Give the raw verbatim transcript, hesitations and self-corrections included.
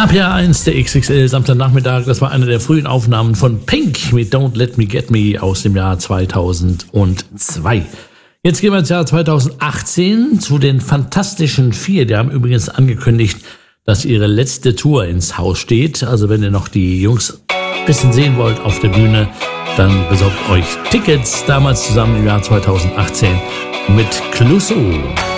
H P R eins, der X X L Samstagnachmittag, das war eine der frühen Aufnahmen von Pink mit Don't Let Me Get Me aus dem Jahr zweitausendzwei. Jetzt gehen wir ins Jahr zweitausendachtzehn zu den Fantastischen Vier. Die haben übrigens angekündigt, dass ihre letzte Tour ins Haus steht. Also wenn ihr noch die Jungs ein bisschen sehen wollt auf der Bühne, dann besorgt euch Tickets. Damals zusammen im Jahr zweitausendachtzehn mit Clouseau.